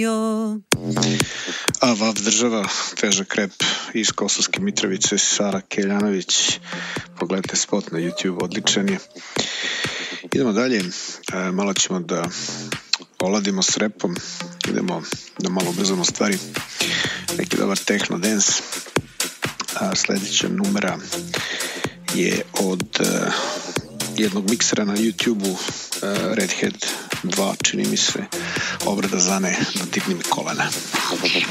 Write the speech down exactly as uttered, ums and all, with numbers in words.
A Vav država, težak rep iz Kosovske Mitrovice, Sara Keljanović. Pogledajte spot na YouTube, odličan je. Idemo dalje, e, malo ćemo da oladimo s repom, idemo da malo ubrzamo stvari, neki dobar techno dance. A sljedeća numera je od uh, jednog miksera na YouTube-u, uh, Redhead dva, čini mi se, obrada Zane, dotigni mi kolena.